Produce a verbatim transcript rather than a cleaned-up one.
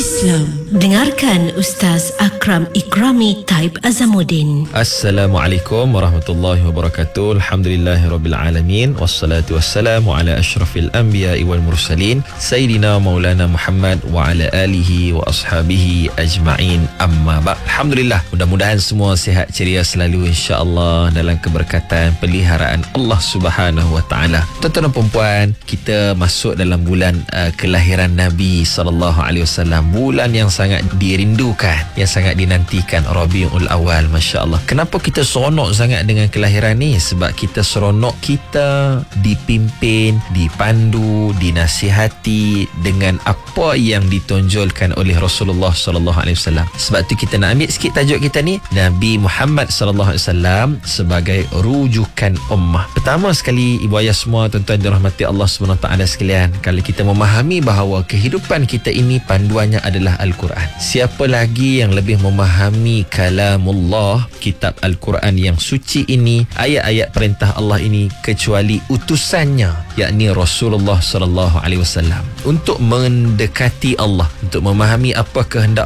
Islam. Dengarkan Ustaz Akram Ikrami Taib Azamuddin. Assalamualaikum warahmatullahi wabarakatuh. Alhamdulillahirabbil alamin wassalatu wassalamu ala asyrafil anbiya'i wal mursalin sayyidina maulana Muhammad wa ala alihi wa ashabihi ajma'in. Amma ba'd. Alhamdulillah, mudah-mudahan semua sihat ceria selalu insya-Allah dalam keberkatan peliharaan Allah Subhanahu wa taala. Tuan-tuan dan puan-puan, kita masuk dalam bulan uh, kelahiran Nabi sallallahu alaihi wasallam, bulan yang sangat dirindukan, yang sangat dinantikan, Rabiul Awal. Masya-Allah. Kenapa kita seronok sangat dengan kelahiran ni? Sebab kita seronok kita dipimpin, dipandu, dinasihati dengan apa yang ditonjolkan oleh Rasulullah sallallahu alaihi wasallam. Sebab tu kita nak ambil sikit tajuk kita ni, Nabi Muhammad sallallahu alaihi wasallam sebagai rujukan ummah. Pertama sekali, ibu ayah semua, tuan-tuan dirahmati Allah Subhanahu wa taala sekalian, kalau kita memahami bahawa kehidupan kita ini panduannya adalah Al-Quran. Siapa lagi yang lebih memahami kalamullah, kitab Al-Quran yang suci ini, ayat-ayat perintah Allah ini, kecuali utusannya, yakni Rasulullah sallallahu alaihi wasallam, untuk mendekati Allah, untuk memahami apa kehendak